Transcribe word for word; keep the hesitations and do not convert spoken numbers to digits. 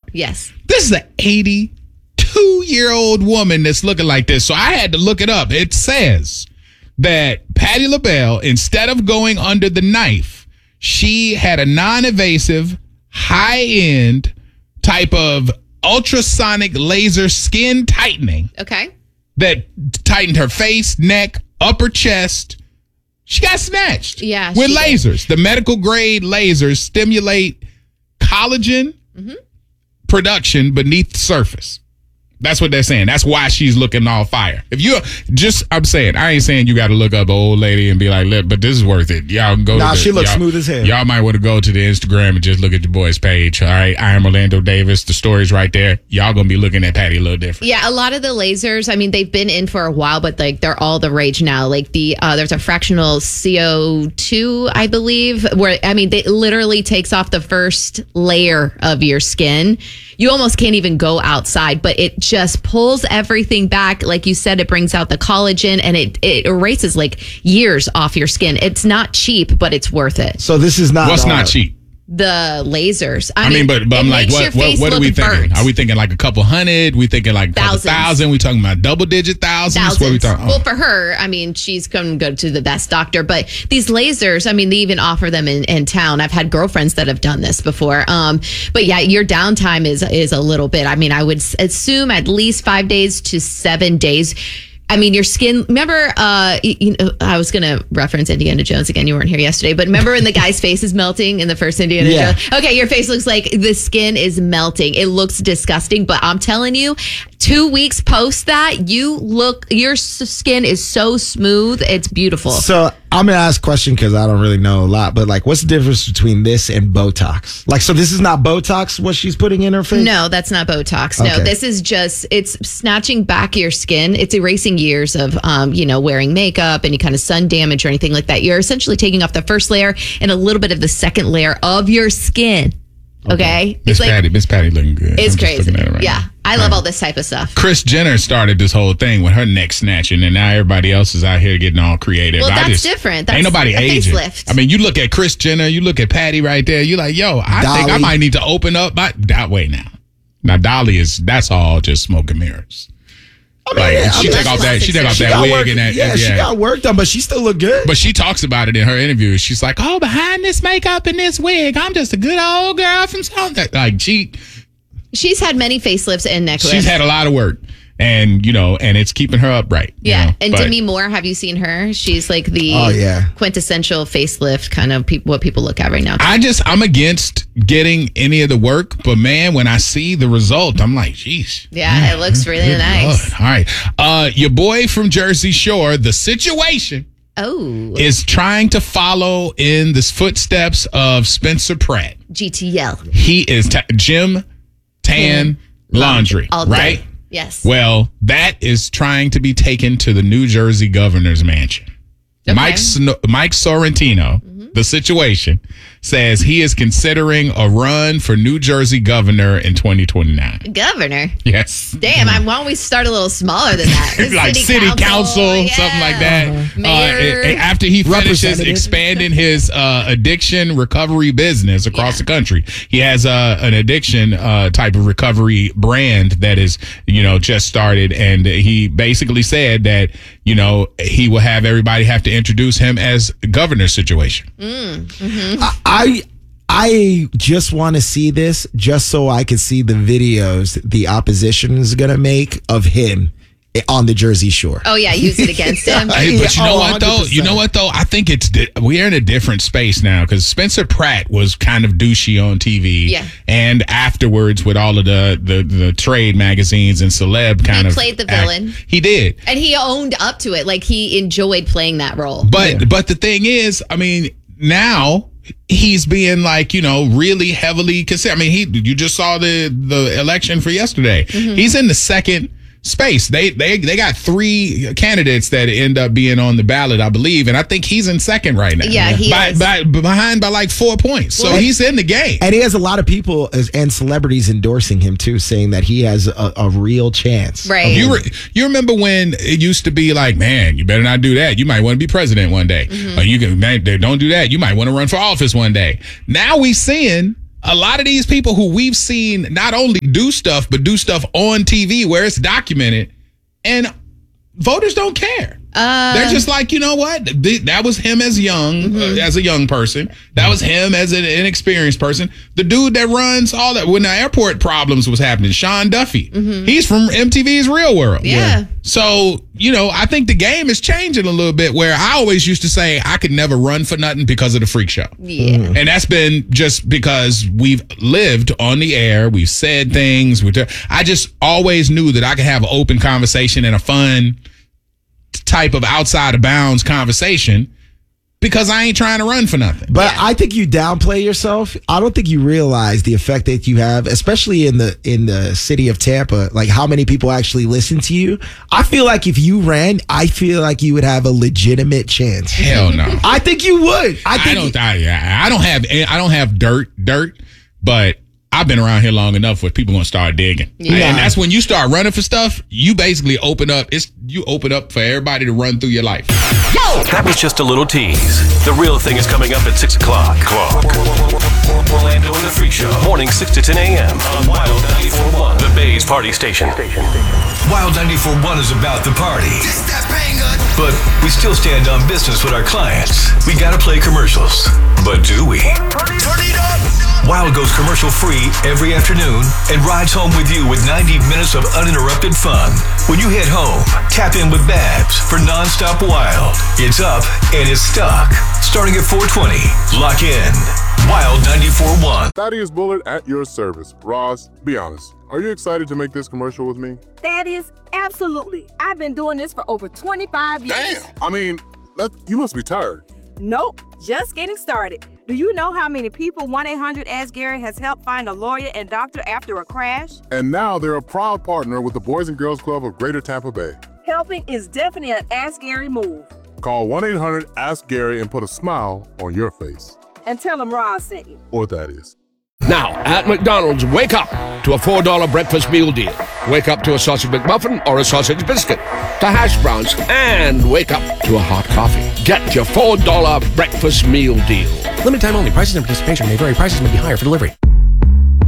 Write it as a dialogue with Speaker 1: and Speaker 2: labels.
Speaker 1: Yes.
Speaker 2: This is an eighty-two-year-old woman that's looking like this. So I had to look it up. It says that Patti LaBelle, instead of going under the knife, she had a non-invasive, high-end type of ultrasonic laser skin tightening.
Speaker 1: Okay.
Speaker 2: That tightened her face, neck, upper chest. She got snatched.
Speaker 1: Yeah.
Speaker 2: With lasers. Did. The medical grade lasers stimulate collagen mm-hmm. production beneath the surface. That's what they're saying. That's why she's looking all fire. If you just, I'm saying, I ain't saying you got to look up an old lady and be like, look, but this is worth it. Y'all can go.
Speaker 3: Nah,
Speaker 2: to the,
Speaker 3: she looks
Speaker 2: y'all,
Speaker 3: smooth as hell.
Speaker 2: Y'all might want to go to the Instagram and just look at your boy's page. All right, I am Orlando Davis. The story's right there. Y'all gonna be looking at Patti a little different.
Speaker 1: Yeah, a lot of the lasers. I mean, they've been in for a while, but like they're all the rage now. Like the uh, there's a fractional C O two, I believe, where I mean, they literally takes off the first layer of your skin. You almost can't even go outside, but it just pulls everything back. Like you said, it brings out the collagen and it, it erases like years off your skin. It's not cheap, but it's worth it.
Speaker 3: So this is not...
Speaker 2: What's
Speaker 3: uh,
Speaker 2: not cheap?
Speaker 1: The lasers. I,
Speaker 2: I mean,
Speaker 1: mean,
Speaker 2: but, but I'm like, what what, what are we thinking?
Speaker 1: burnt.
Speaker 2: Are we thinking like a couple hundred? We thinking like a couple
Speaker 1: Thousands.
Speaker 2: thousand? We talking about double digit thousands?
Speaker 1: Thousands.
Speaker 2: What are we talking? Oh.
Speaker 1: Well, for her, I mean, she's going to go to the best doctor. But these lasers, I mean, they even offer them in, in town. I've had girlfriends that have done this before. Um, but yeah, your downtime is is a little bit. I mean, I would assume at least five days to seven days. I mean, your skin, remember, uh, you know, I was going to reference Indiana Jones again. You weren't here yesterday, but remember when the guy's face is melting in the first Indiana
Speaker 3: yeah.
Speaker 1: Jones? Okay, your face looks like the skin is melting. It looks disgusting, but I'm telling you, two weeks post that, you look, your skin is so smooth. It's beautiful.
Speaker 3: So I'm going to ask a question because I don't really know a lot, but like, what's the difference between this and Botox? Like, so this is not Botox, what she's putting in her face?
Speaker 1: No, that's not Botox. No,
Speaker 3: okay.
Speaker 1: This is just, it's snatching back your skin. It's erasing years of, um, you know, wearing makeup, any kind of sun damage or anything like that. You're essentially taking off the first layer and a little bit of the second layer of your skin. Okay. okay.
Speaker 2: Miss
Speaker 1: like,
Speaker 2: Patti, Miss Patti looking good.
Speaker 1: It's
Speaker 2: I'm
Speaker 1: crazy.
Speaker 2: Just right
Speaker 1: yeah.
Speaker 2: now.
Speaker 1: I love right. all this type of stuff.
Speaker 2: Kris Jenner started this whole thing with her neck snatching, and now everybody else is out here getting all creative.
Speaker 1: Well,
Speaker 2: I
Speaker 1: that's
Speaker 2: just,
Speaker 1: different. That's
Speaker 2: ain't nobody
Speaker 1: a
Speaker 2: aging.
Speaker 1: Facelift.
Speaker 2: I mean, you look at Kris Jenner, you look at Patti right there, you're like, yo, I
Speaker 3: Dolly.
Speaker 2: think I might need to open up my, that way now. Now, Dolly is, that's all just smoke and mirrors. I mean, like,
Speaker 3: yeah,
Speaker 2: she
Speaker 3: I mean,
Speaker 2: take off that, she take off
Speaker 3: she
Speaker 2: that wig
Speaker 3: work,
Speaker 2: and that.
Speaker 3: Yeah,
Speaker 2: yeah,
Speaker 3: she got work done, but she still look good.
Speaker 2: But she talks about it in her interview. She's like, oh, behind this makeup and this wig, I'm just a good old girl from South. Like, she...
Speaker 1: She's had many facelifts and neck lifts.
Speaker 2: She's had a lot of work, and you know, and it's keeping her upright.
Speaker 1: Yeah,
Speaker 2: you know?
Speaker 1: and
Speaker 2: but,
Speaker 1: Demi Moore, have you seen her? She's like the
Speaker 3: oh, yeah.
Speaker 1: quintessential facelift kind of pe- what people look at right now.
Speaker 2: I just I'm against getting any of the work, but man, when I see the result, I'm like, geez.
Speaker 1: Yeah,
Speaker 2: man,
Speaker 1: it looks really
Speaker 2: good
Speaker 1: nice.
Speaker 2: Lord. All right, uh, your boy from Jersey Shore, The Situation.
Speaker 1: Oh,
Speaker 2: is trying to follow in the footsteps of Spencer Pratt.
Speaker 1: G T L.
Speaker 2: He is t- Gym Tan Laundry,
Speaker 1: All day.
Speaker 2: right?
Speaker 1: Yes.
Speaker 2: Well, that is trying to be taken to the New Jersey governor's mansion.
Speaker 1: Okay.
Speaker 2: Mike Sno- Mike Sorrentino, mm-hmm. The Situation, says he is considering a run for New Jersey governor in twenty twenty-nine.
Speaker 1: Governor?
Speaker 2: Yes.
Speaker 1: Damn, I, why don't we start a little smaller than that?
Speaker 2: like city, city council, council yeah. something like that.
Speaker 1: Uh-huh. Mayor.
Speaker 2: Uh, after he finishes expanding his uh, addiction recovery business across yeah. the country, he has uh, an addiction uh, type of recovery brand that is, you know, just started. And he basically said that, you know, he will have everybody have to introduce him as governor situation.
Speaker 1: Mm, mm-hmm.
Speaker 3: I, I I just want to see this just so I can see the videos the opposition is going to make of him on the Jersey Shore.
Speaker 1: Oh, yeah. Use it against him.
Speaker 2: Hey, but you know
Speaker 3: oh,
Speaker 2: what, though?
Speaker 3: one hundred percent.
Speaker 2: You know what, though? I think it's di- we're in a different space now because Spencer Pratt was kind of douchey on T V.
Speaker 1: Yeah.
Speaker 2: And afterwards with all of the, the, the trade magazines and celeb kind
Speaker 1: he
Speaker 2: of.
Speaker 1: He played the
Speaker 2: act,
Speaker 1: villain.
Speaker 2: He did.
Speaker 1: And he owned up to it. Like, he enjoyed playing that role.
Speaker 2: But, yeah. but the thing is, I mean, now he's being like, you know, really heavily considered. I mean, he you just saw the, the election for yesterday. Mm-hmm. He's in the second space. They they they got three candidates that end up being on the ballot, I believe, and I think he's in second right now.
Speaker 1: Yeah, he
Speaker 2: by,
Speaker 1: is.
Speaker 2: By, behind by like four points. So
Speaker 3: well,
Speaker 2: he's in the game.
Speaker 3: And he has a lot of people as, and celebrities endorsing him too, saying that he has a, a real chance.
Speaker 1: Right.
Speaker 2: You re, you remember when it used to be like, man, you better not do that. You might want to be president one day. Mm-hmm. Or you can man, don't do that. You might want to run for office one day. Now we seeing a lot of these people who we've seen not only do stuff, but do stuff on T V where it's documented, and voters don't care. Uh, They're just like, you know what? Th- that was him as young, mm-hmm. uh, as a young person. That was him as an inexperienced person. The dude that runs all that when the airport problems was happening, Sean Duffy. Mm-hmm. He's from M T V's Real World.
Speaker 1: Yeah. yeah.
Speaker 2: So, you know, I think the game is changing a little bit where I always used to say I could never run for nothing because of the freak show.
Speaker 1: Yeah. Mm.
Speaker 2: And that's been just because we've lived on the air. We've said things. We t- I just always knew that I could have an open conversation and a fun type of outside of bounds conversation because I ain't trying to run for nothing.
Speaker 3: But yeah. I think you downplay yourself. I don't think you realize the effect that you have, especially in the in the city of Tampa, like how many people actually listen to you. I feel like if you ran, I feel like you would have a legitimate chance.
Speaker 2: Hell no.
Speaker 3: I think you would. I, think
Speaker 2: I don't I, I don't have I don't have dirt dirt, but I've been around here long enough where people gonna start digging, yeah. and that's when you start running for stuff. You basically open up. It's you open up for everybody to run through your life.
Speaker 4: That was just a little tease. The real thing is coming up at six o'clock. Clock. Orlando and the Freak Show. Morning six to ten a.m. on Wild ninety-four point one, the Bay's party station.
Speaker 5: Wild ninety-four point one is about the party, but we still stand on business with our clients. We gotta play commercials, but do we? Turn it up. Wild goes commercial free every afternoon and rides home with you with ninety minutes of uninterrupted fun. When you head home, tap in with Babs for nonstop Wild. It's up and it's stuck. Starting at four twenty. Lock in. Wild ninety-four point one.
Speaker 6: Thaddeus Bullard at your service. Ross, be honest. Are you excited to make this commercial with me?
Speaker 7: Thaddeus, absolutely. I've been doing this for over twenty-five years.
Speaker 6: Damn. I mean, that, you must be tired.
Speaker 7: Nope. Just getting started. Do you know how many people one eight hundred ask Gary has helped find a lawyer and doctor after a crash?
Speaker 6: And now they're a proud partner with the Boys and Girls Club of Greater Tampa Bay.
Speaker 7: Helping is definitely an Ask Gary move.
Speaker 6: Call one eight hundred ask Gary and put a smile on your face.
Speaker 7: And tell him Ross sent you.
Speaker 6: Or Thaddeus.
Speaker 8: Now, at McDonald's, wake up to a four dollar breakfast meal deal. Wake up to a sausage McMuffin or a sausage biscuit, to hash browns, and wake up to a hot coffee. Get your four dollar breakfast meal deal.
Speaker 9: Limited time only. Prices and participation may vary. Prices may be higher for delivery.